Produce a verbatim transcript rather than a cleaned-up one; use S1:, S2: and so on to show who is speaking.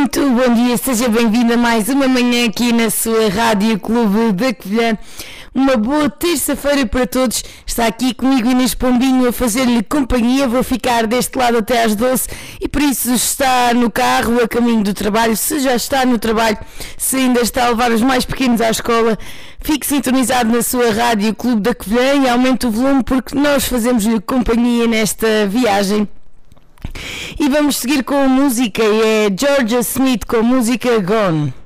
S1: Muito bom dia, seja bem-vindo a mais uma manhã aqui na sua Rádio Clube da Covilhã. Uma boa terça-feira para todos. Está aqui comigo Inês Pombinho a fazer-lhe companhia. Vou ficar deste lado até às doze e por isso, se está no carro a caminho do trabalho, se já está no trabalho, se ainda está a levar os mais pequenos à escola, fique sintonizado na sua Rádio Clube da Covilhã e aumente o volume porque nós fazemos-lhe companhia nesta viagem. E vamos seguir com a música, é Georgia Smith com a música Gone.